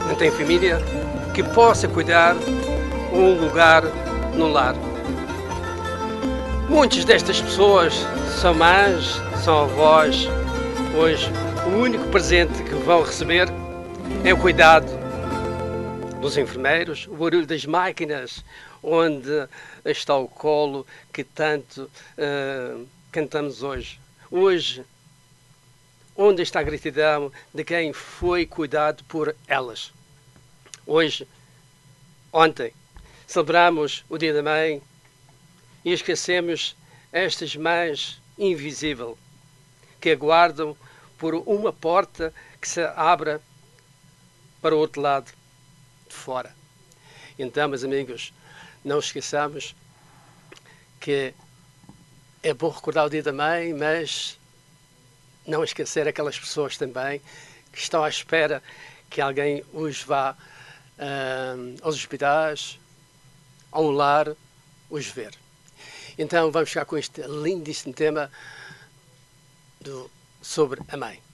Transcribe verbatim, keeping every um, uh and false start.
não tem família, que possa cuidar um lugar no lar. Muitas destas pessoas são mães, são avós. Hoje, o único presente que vão receber é o cuidado dos enfermeiros, o barulho das máquinas, onde está o colo que tanto uh, cantamos hoje. Hoje, onde está a gratidão de quem foi cuidado por elas? Hoje, ontem, celebramos o Dia da Mãe e esquecemos estas mães invisíveis que aguardam por uma porta que se abra para o outro lado de fora. Então, meus amigos, não esqueçamos que é bom recordar o Dia da Mãe, mas não esquecer aquelas pessoas também que estão à espera que alguém os vá uh, aos hospitais, a um lar, os ver. Então vamos ficar com este lindíssimo tema do, sobre a mãe.